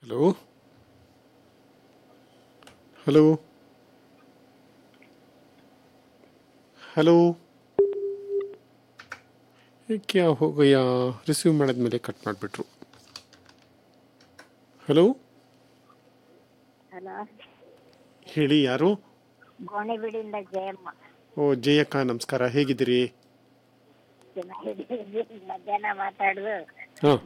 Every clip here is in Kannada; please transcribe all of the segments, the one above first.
हेलो हेलो हेलो ये क्या हो गया ರಿಸೀವ್ ಮಾಡಿದ್ಮೇಲೆ ಕಟ್ ಮಾಡಿಬಿಟ್ರು ಹಲೋ ಹಲೋ, ಹೇಳಿ ಯಾರು ಗೋಣಿಬೀಡಿಂದ ಜಯಮ್ಮ. ಓ ಜಯಕ್ಕ ನಮಸ್ಕಾರ ಹೇಗಿದ್ದೀರಿ ಚೆನ್ನಾಗಿದ್ದೀವಿ. ಮಧ್ಯಾಹ್ನ ಮಾತಾಡುದು. ಹಾಂ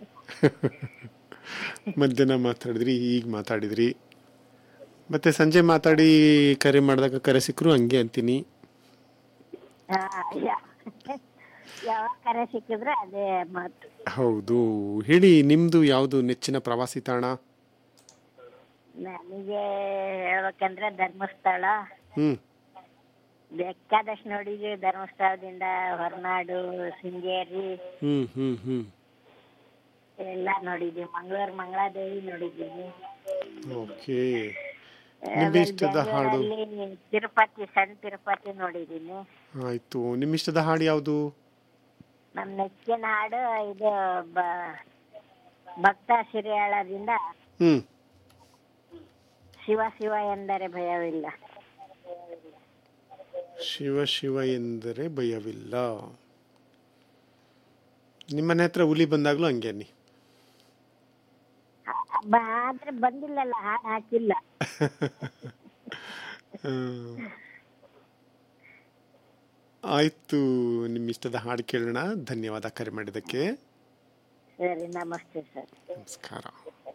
ಮಧ್ಯಾಹ್ನ ಮಾತಾಡಿದ್ರಿ ಈಗ ಮಾತಾಡಿದ್ರಿ ಮತ್ತೆ ಸಂಜೆ ಮಾತಾಡಿ ಕರೆ ಮಾಡಿದಾಗ ಕರೆ ಸಿಕ್ಕರು ಹಂಗೆ ಅಂತೀನಿ ಹಾ, ಯಾವಾಗ ಕರೆ ಸಿಕ್ಕಿದ್ರೆ ಅದೇ ಮಾತು. ಹೌದು ಹೇಳಿ ನಿಮ್ಮದು ಯಾವುದು ನೆಚ್ಚಿನ ಪ್ರವಾಸಿ ತಾಣ ನನಗೆ ಹೇಳ್ಬೇಕಂದ್ರೆ ಧರ್ಮಸ್ಥಳ ಹ್ಞೂ ಬೇಕಾದಷ್ಟು ನೋಡಿದ್ವಿ. ಧರ್ಮಸ್ಥಳದಿಂದ ಹೊರನಾಡು, ಶೃಂಗೇರಿ ಹ್ಞೂ ಹ್ಞೂ ಹ್ಞೂ ಎಲ್ಲ ನೋಡಿದ್ವಿ. ಮಂಗಳಾದೇವಿ ನೋಡಿದ್ದೀನಿ. ಓಕೆ ನಿಮ್ಮ ಆಮೇಲೆ ಇಷ್ಟದ ಹಾಡು ಬೆಂಗಳೂರಲ್ಲಿ ತಿರುಪತಿ, ಸಣ್ಣ ತಿರುಪತಿ ನೋಡಿದ್ದೀನಿ. ಆಯಿತು ನಿಮ್ಮ ಇಷ್ಟದ ಹಾಡು ಯಾವುದು ನಮ್ಮ ನೆಚ್ಚಿನ ಹಾಡು ಇದು ಭಕ್ತ ಸಿರಿಯಾಳದಿಂದ ಹ್ಞೂ ಶಿವ ಶಿವ ಎಂದರೆ ಭಯವಿಲ್ಲ. ಶಿವ ಶಿವ ಎಂದರೆ ಭಯವಿಲ್ಲ ನಿಮ್ಮನೆ ಹತ್ರ ಹುಲಿ ಬಂದಾಗಲೂ ಹಂಗೆ ಅನ್ನಿ ಆದ್ರೆ ಬಂದಿಲ್ಲಲ್ಲ, ಹಾಡು ಹಾಕಿಲ್ಲ. ಆಯಿತು ನಿಮ್ಮ ಇಷ್ಟದ ಹಾಡು ಕೇಳೋಣ ಧನ್ಯವಾದ ಕರೆ ಮಾಡಿದ್ದಕ್ಕೆ ಸರಿ, ನಮಸ್ತೆ ಸರ್. ನಮಸ್ಕಾರ